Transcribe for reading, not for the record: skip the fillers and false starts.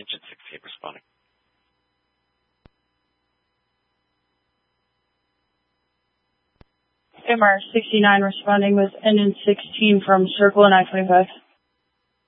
Kitchen 16 responding. MR 69 responding with NN 16 from Circle and I-25.